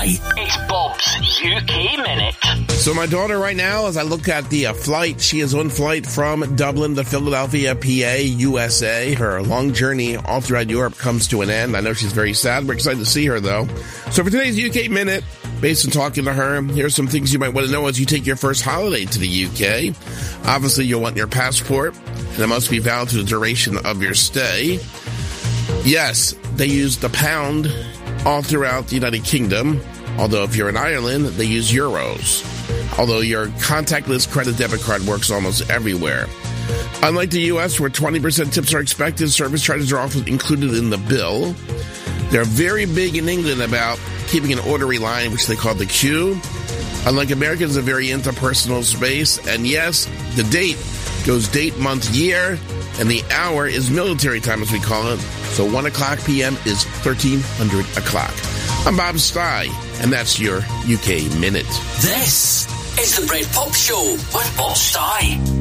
It's Bob's UK Minute. So my daughter right now, as I look at the flight, she is on flight from Dublin to Philadelphia, PA, USA. Her long journey all throughout Europe comes to an end. I know she's very sad. We're excited to see her, though. So for today's UK Minute, based on talking to her, here's some things you might want to know as you take your first holiday to the UK. Obviously, you'll want your passport, and it must be valid for the duration of your stay. Yes, they use the pound all throughout the United Kingdom. Although if you're in Ireland, they use euros. Although your contactless credit debit card works almost everywhere. Unlike the U.S., where 20% tips are expected, service charges are often included in the bill. They're very big in England about keeping an orderly line, which they call the queue. Unlike Americans, they're very into personal space. And yes, the date goes date, month, year, and the hour is military time, as we call it. So 1 o'clock p.m. is 1300 o'clock. I'm Bob Stye, and that's your UK Minute. This is the Bread Pop Show with Bob Stye.